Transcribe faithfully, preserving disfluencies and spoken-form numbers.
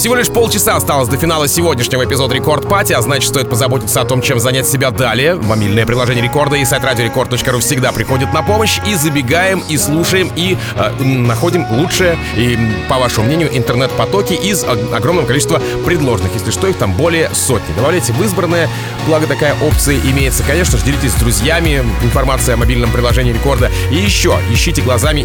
Всего лишь полчаса осталось до финала сегодняшнего эпизода Рекорд Пати, а значит, стоит позаботиться о том, чем занять себя далее. Мобильное приложение Рекорда и сайт радио рекорд точка ру всегда приходят на помощь. И забегаем, и слушаем, и э, находим лучшее, и, по вашему мнению, интернет-потоки из огромного количества предложенных. Если что, их там более сотни. Добавляйте в избранное, благо такая опция имеется. Конечно же, делитесь с друзьями информацией о мобильном приложении Рекорда. И еще, ищите глазами